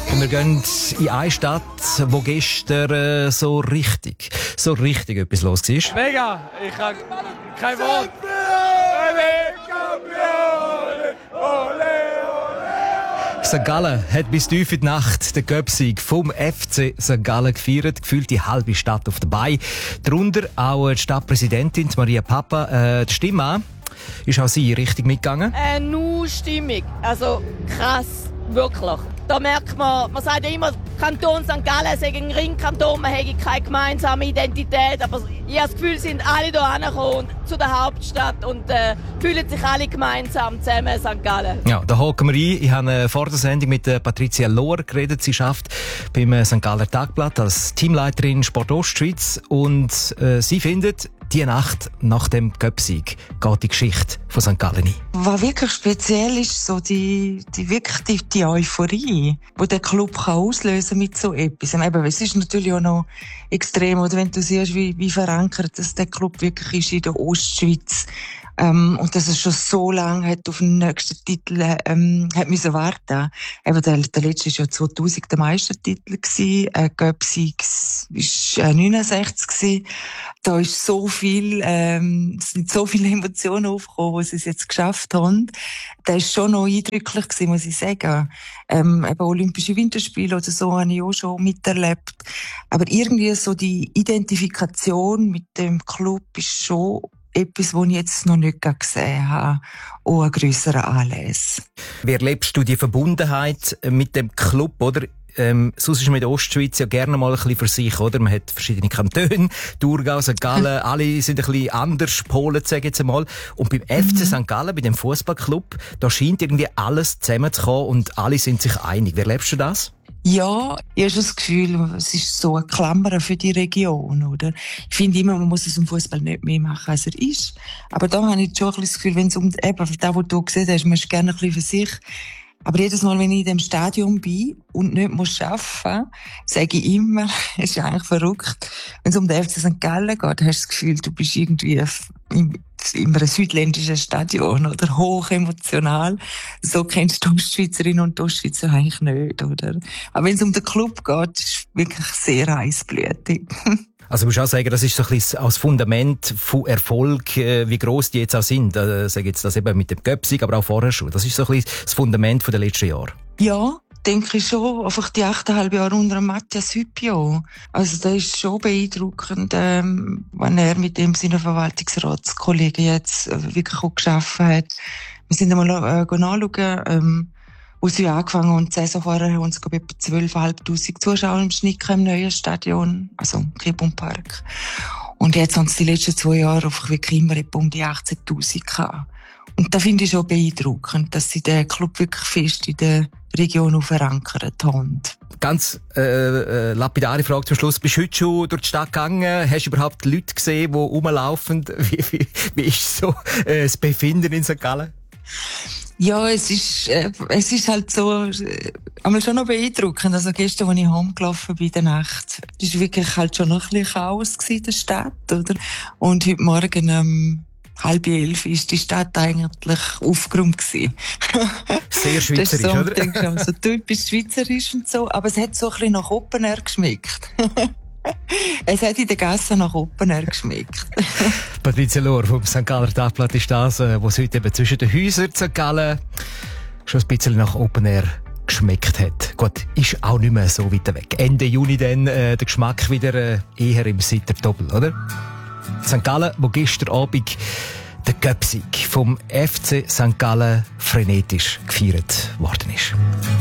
Wir gehen in eine Stadt, wo gestern so richtig etwas los war. Mega! Ich habe kein Wort. St. Gallen hat bis tief in die Nacht den Göpsieg vom FC St. Gallen gefeiert. Gefühlt die halbe Stadt auf dabei. Darunter auch die Stadtpräsidentin Maria Papa. Die Stimme an. Ist auch sie richtig mitgegangen? Nur Stimmung. Also krass. Wirklich. Da merkt man sagt ja immer, Kanton St. Gallen sei ein Ringkanton, man hätte keine gemeinsame Identität. Aber ich habe das Gefühl, sind alle hier angekommen zu der Hauptstadt und fühlen sich alle gemeinsam zusammen St. Gallen. Ja, da hocken wir ein. Ich habe vor der Sendung mit Patricia Lohr geredet. Sie arbeitet beim St. Galler Tagblatt als Teamleiterin Sport Ostschweiz. Und sie findet, die Nacht nach dem Göpsieg geht die Geschichte von St. Gallen ein. Was wirklich speziell ist, so die Euphorie, die der Club kann auslösen mit so etwas. Eben, es ist natürlich auch noch extrem, oder wenn du siehst, wie verankert dass der Club wirklich ist in der Ostschweiz. Und dass es schon so lange hat auf den nächsten Titel hat müssen warten. Eben der letzte war ja 2000 der Meistertitel gewesen. Göpsieg ist 69 gewesen. Da ist so viel, es sind so viele Emotionen aufgekommen, wo sie es jetzt geschafft haben. Das ist schon noch eindrücklich gewesen, muss ich sagen. Eben Olympische Winterspiele oder so habe ich auch schon miterlebt. Aber irgendwie so die Identifikation mit dem Club ist schon etwas, was ich jetzt noch nicht gesehen habe, auch ein grösserer Anlass. Wie erlebst du die Verbundenheit mit dem Club, oder? Sonst ist man in der Ostschweiz ja gerne mal ein bisschen für sich, oder? Man hat verschiedene Kantone, Thurgau, St. Gallen, alle sind ein bisschen anders, Polen, sage ich jetzt einmal. Und beim FC St. Gallen, bei dem Fußballclub, da scheint irgendwie alles zusammenzukommen und alle sind sich einig. Wie erlebst du das? Ja, ich habe schon das Gefühl, es ist so ein Klammern für die Region, oder? Ich finde immer, man muss es im Fußball nicht mehr machen, als er ist. Aber da habe ich schon ein bisschen das Gefühl, wenn es um eben das, was du gesehen hast, man ist gerne ein bisschen für sich. Aber jedes Mal, wenn ich in dem Stadion bin und nicht arbeiten muss, sage ich immer, es ist eigentlich verrückt. Wenn es um den FC St. Gallen geht, hast du das Gefühl, du bist irgendwie in einem südländischen Stadion, oder? Hoch emotional. So kennst du die Ostschweizerinnen und die Ostschweizer eigentlich nicht, oder? Aber wenn es um den Club geht, ist es wirklich sehr heißblütig. Also, du musst auch sagen, das ist so ein bisschen als Fundament von Erfolg, wie gross die jetzt auch sind. Sag jetzt das eben mit dem Göpsieg, aber auch vorher schon. Das ist so ein bisschen das Fundament der letzten Jahre. Ja, denke ich schon. Einfach die 8,5 Jahre unter Matthias Hüppio. Also, das ist schon beeindruckend, wenn er mit dem seinen Verwaltungsratskollegen jetzt wirklich auch geschaffen hat. Wir sind einmal nachschauen, wo sie angefangen haben, die Saison vorher haben sie, etwa 12.500 Zuschauer im Schnitt im neuen Stadion, also im Kibun Park. Und jetzt haben sie die letzten 2 Jahre einfach wirklich immer etwa um die 18.000 gehabt. Und da finde ich schon beeindruckend, dass sie den Club wirklich fest in der Region verankert haben. Ganz lapidare Frage zum Schluss. Bist du heute schon durch die Stadt gegangen? Hast du überhaupt Leute gesehen, die rumlaufen? Wie ist so das Befinden in St. Gallen? Ja, es ist halt so, einmal schon noch beeindruckend. Also gestern, als ich heimgelaufen bin in der Nacht, ist wirklich halt schon noch ein bisschen Chaos gewesen in der Stadt, oder? Und heute Morgen, 10:30 ist die Stadt eigentlich aufgeräumt gewesen. Sehr schweizerisch, so, oder? Denkst du, so typisch schweizerisch und so. Aber es hat so ein bisschen nach Open Air geschmeckt. Es hat in der Gasse nach Open Air geschmeckt. Patricia Lohr vom St. Galler Tagblatt ist das, wo es heute eben zwischen den Häusern St. Gallen schon ein bisschen nach Open Air geschmeckt hat. Gut, ist auch nicht mehr so weit weg. Ende Juni dann der Geschmack wieder eher im Sitter Doppel, oder? St. Gallen, wo gestern Abend der Göpsieg vom FC St. Gallen frenetisch gefeiert worden ist.